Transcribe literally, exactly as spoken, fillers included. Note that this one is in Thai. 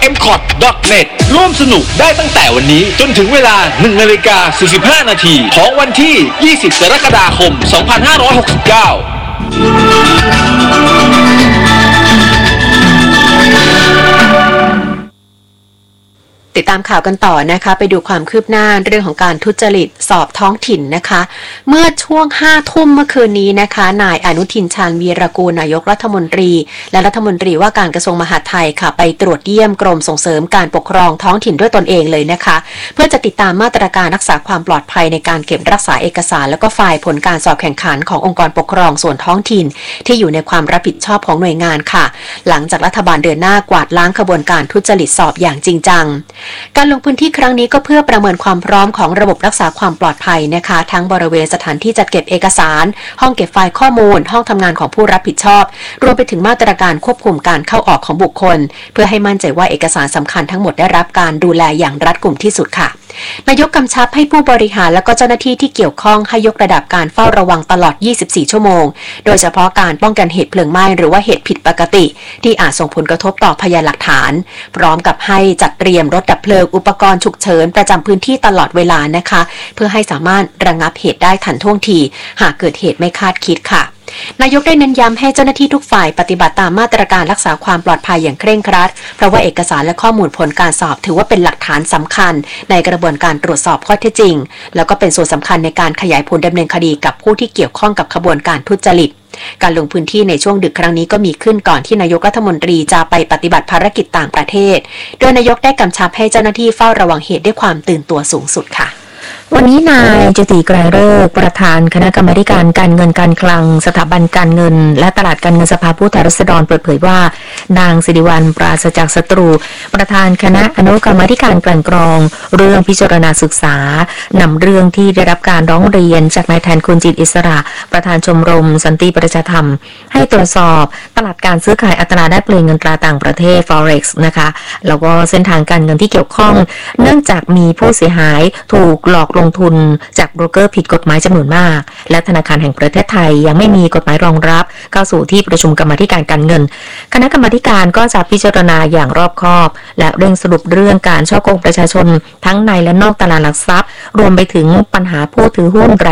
เอ็ม คอท ดอท เน็ต ร่วมสนุกได้ตั้งแต่วันนี้จนถึงเวลา หนึ่งนาฬิกาสี่สิบห้า นาทีของวันที่ ยี่สิบ กรกฎาคม สองพันห้าร้อยหกสิบเก้าติดตามข่าวกันต่อนะคะไปดูความคืบหน้าเรื่องของการทุจริตสอบท้องถิ่นนะคะเมื่อช่วงห้าทุ่มเมื่อคืนนี้นะคะนายอนุทินชาญวีรกูลนายกรัฐมนตรีและรัฐมนตรีว่าการกระทรวงมหาดไทยค่ะไปตรวจเยี่ยมกรมส่งเสริมการปกครองท้องถิ่นด้วยตนเองเลยนะคะเพื่อจะติดตามมาตรการรักษาความปลอดภัยในการเก็บรักษาเอกสารแล้วก็ไฟล์ผลการสอบแข่งขันขององค์กรปกครองส่วนท้องถิ่นที่อยู่ในความรับผิดชอบของหน่วยงานค่ะหลังจากรัฐบาลเดินหน้ากวาดล้างขบวนการทุจริตสอบอย่างจริงจังการลงพื้นที่ครั้งนี้ก็เพื่อประเมินความพร้อมของระบบรักษาความปลอดภัยนะคะทั้งบริเวณสถานที่จัดเก็บเอกสารห้องเก็บไฟล์ข้อมูลห้องทำงานของผู้รับผิดชอบรวมไปถึงมาตรการควบคุมการเข้าออกของบุคคลเพื่อให้มั่นใจว่าเอกสารสำคัญทั้งหมดได้รับการดูแลอย่างรัดกุมที่สุดค่ะนายกกำชับให้ผู้บริหารและก็เจ้าหน้าที่ที่เกี่ยวข้องให้ยกระดับการเฝ้าระวังตลอดยี่สิบสี่ชั่วโมงโดยเฉพาะการป้องกันเหตุเพลิงไหม้หรือว่าเหตุผิดปกติที่อาจส่งผลกระทบต่อพยานหลักฐานพร้อมกับให้จัดเตรียมรถดับเพลิงอุปกรณ์ฉุกเฉินประจำพื้นที่ตลอดเวลานะคะเพื่อให้สามารถระงับเหตุได้ทันท่วงทีหากเกิดเหตุไม่คาดคิดค่ะนายกได้เน้นย้ำให้เจ้าหน้าที่ทุกฝ่ายปฏิบัติตามมาตรการรักษาความปลอดภัยอย่างเคร่งครัดเพราะว่าเอกสารและข้อมูลผลการสอบถือว่าเป็นหลักฐานสำคัญในกระบวนการตรวจสอบข้อเท็จจริงแล้วก็เป็นส่วนสำคัญในการขยายผลดำเนินคดีกับผู้ที่เกี่ยวข้องกับขบวนการทุจริตการลงพื้นที่ในช่วงดึกครั้งนี้ก็มีขึ้นก่อนที่นายกรัฐมนตรีจะไปปฏิบัติภารกิจต่างประเทศโดยนายกได้กำชับให้เจ้าหน้าที่เฝ้าระวังเหตุด้วยความตื่นตัวสูงสุดค่ะวันนี้นายจุติไกรฤกษ์ประธานคณะกรรมาการการเงินการคลังสถาบันการเงินและตลาดการเงินสภาผู้แทนราษฎรเปิดเผยว่านางสิริวัลย์ปราศจากศัตรูประธานคณะอนุกรรมาการกลั่นกรองเรื่องพิจารณาศึกษานำเรื่องที่ได้รับการร้องเรียนจากนายแทนคุณจิตอิสระประธานชมรมสันติประชาธรรมให้ตรวจสอบตลาดการซื้อขายอัตราแลกเปลี่ยนเงินตราต่างประเทศ Forex นะคะแล้วก็เส้นทางการเงินที่เกี่ยวข้องเนื่องจากมีผู้เสียหายถูกหลอกลงทุนจากโบรกเกอร์ผิดกฎหมายจำนวนมากและธนาคารแห่งประเทศไทยยังไม่มีกฎหมายรองรับเข้าสู่ที่ประชุมกรรมาธิการการเงินคณะกรรมาธิการก็จะพิจารณาอย่างรอบคอบและเร่งสรุปเรื่องการฉ้อโกงประชาชนทั้งในและนอกตลาดหลักทรัพย์รวมไปถึงปัญหาผู้ถือหุ้น